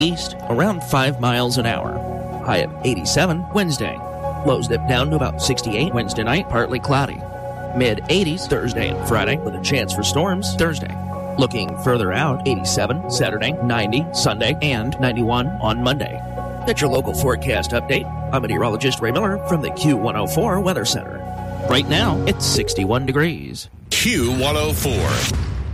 east around 5 miles an hour. High at 87 Wednesday. Lows dip down to about 68 Wednesday night, partly cloudy. Mid-80s Thursday and Friday with a chance for storms Thursday. Looking further out, 87 Saturday, 90 Sunday, and 91 on Monday. That's your local forecast update. I'm meteorologist Ray Miller from the Q104 Weather Center. Right now, it's 61 degrees. Q104.